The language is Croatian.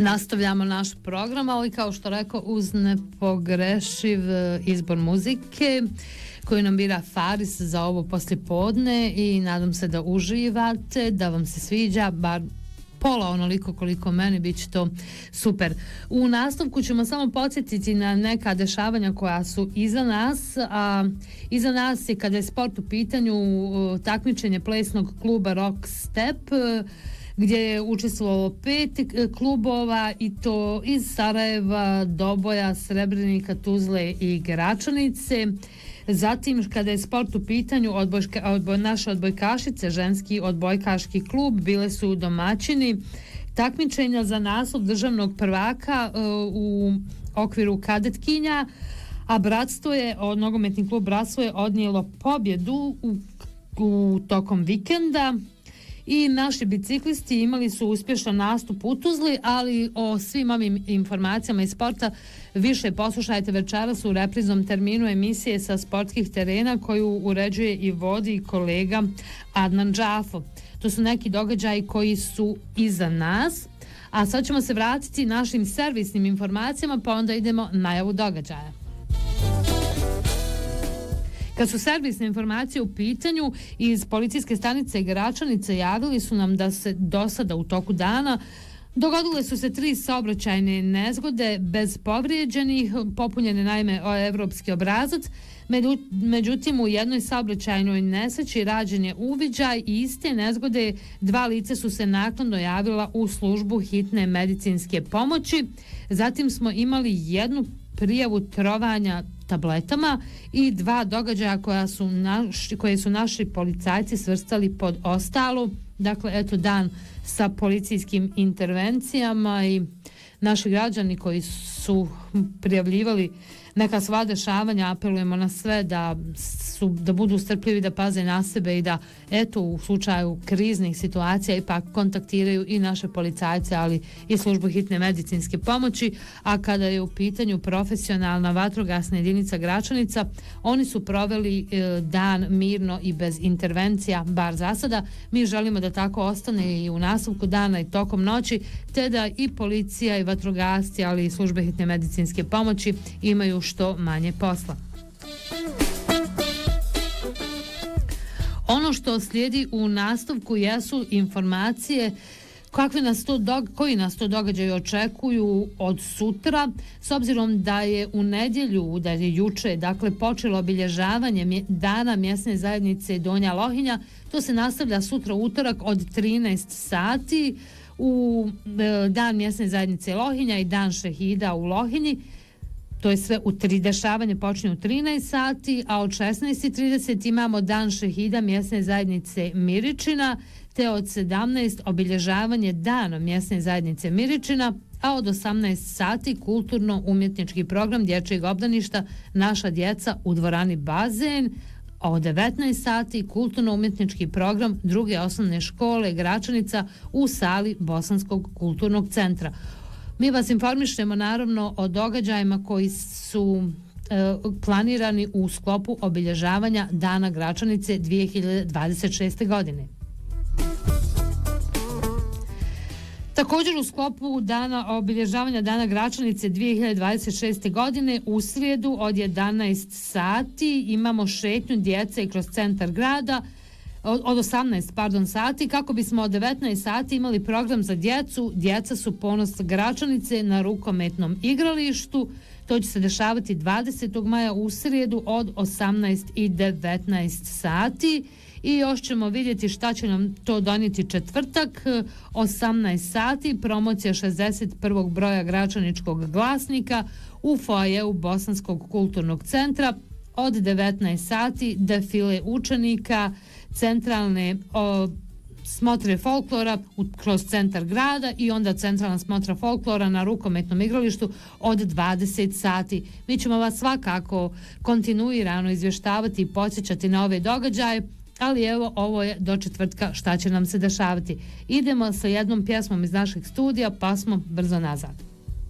Nastavljamo naš program, ali kao što rekao, uz nepogrešiv izbor muzike koju nam bira Faris za ovo poslijepodne i nadam se da uživate, da vam se sviđa, bar pola onoliko koliko meni, bit će to super. U nastavku ćemo samo podsjetiti na neka dešavanja koja su iza nas, a iza nas je, kada je sport u pitanju, takmičenje plesnog kluba Rock Step, gdje je učestvovalo 5 klubova i to iz Sarajeva, Doboja, Srebrenika, Tuzle i Gračanice. Zatim, kada je sport u pitanju, naše odbojkašice, ženski odbojkaški klub, bile su domaćini takmičenja za naslov državnog prvaka u okviru kadetkinja, a nogometni klub Bratstvo je odnijelo pobjedu u tokom vikenda. I naši biciklisti imali su uspješan nastup u Tuzli, ali o svim ovim informacijama iz sporta više poslušajte večeras u repriznom terminu emisije sa sportskih terena koju uređuje i vodi kolega Adnan Džafo. To su neki događaji koji su iza nas, a sad ćemo se vratiti našim servisnim informacijama, pa onda idemo najavu događaja. Kad su servisne informacije u pitanju, iz policijske stanice Gračanice javili su nam da se do sada u toku dana dogodile su se 3 saobraćajne nezgode bez povrijeđenih, popunjene naime evropski obrazac. Međutim, u jednoj saobraćajnoj nesreći rađen je uviđaj i iste nezgode 2 lica su se naknadno javila u službu hitne medicinske pomoći. Zatim smo imali jednu prijavu trovanja tabletama i 2 događaja koje su naši policajci svrstali pod ostalu. Dakle, eto dan sa policijskim intervencijama i naši građani koji su prijavljivali neka sva dešavanja, apelujemo na sve da budu strpljivi, da paze na sebe i da eto u slučaju kriznih situacija ipak kontaktiraju i naše policajce, ali i službu hitne medicinske pomoći. A kada je u pitanju profesionalna vatrogasna jedinica Gračanica, oni su proveli dan mirno i bez intervencija, bar za sada. Mi želimo da tako ostane i u nastavku dana i tokom noći, te da i policija i vatrogasci, ali i službe hitne medicinske pomoći imaju što manje posla. Ono što slijedi u nastavku jesu informacije koji nas to događaju očekuju od sutra, s obzirom da je u nedjelju, da je juče, dakle, počelo obilježavanje dana mjesne zajednice Donja Lohinja. To se nastavlja sutra utorak od 13 sati u dan mjesne zajednice Lohinja i dan šehida u Lohinji. To je sve dešavanje počinje u 13 sati, a od 16:30 imamo dan šehida mjesne zajednice Miričina, te od 17 obilježavanje dana mjesne zajednice Miričina, a od 18 sati kulturno-umjetnički program dječjeg obdaništa Naša djeca u dvorani Bazen, a od 19 sati kulturno-umjetnički program druge osnovne škole Gračanica u sali Bosanskog kulturnog centra. Mi vas informišemo naravno o događajima koji su planirani u sklopu obilježavanja Dana Gračanice 2026. godine. Također u sklopu obilježavanja Dana Gračanice 2026. godine u srijedu od 11 sati imamo šetnju djece kroz centar grada od 18 sati, kako bismo od 19 sati imali program za djecu. Djeca su ponos Gračanice na rukometnom igralištu. To će se dešavati 20. maja u srijedu od 18 i 19 sati. I još ćemo vidjeti šta će nam to donijeti četvrtak, 18 sati, promocija 61. broja Gračaničkog glasnika u foajeu Bosanskog kulturnog centra. Od 19 sati defile učenika centralne smotre folklora kroz centar grada i onda centralna smotra folklora na rukometnom igralištu od 20 sati. Mi ćemo vas svakako kontinuirano izvještavati i podsjećati na ove događaje, ali evo, ovo je do četvrtka šta će nam se dešavati. Idemo sa jednom pjesmom iz našeg studija, pa smo brzo nazad.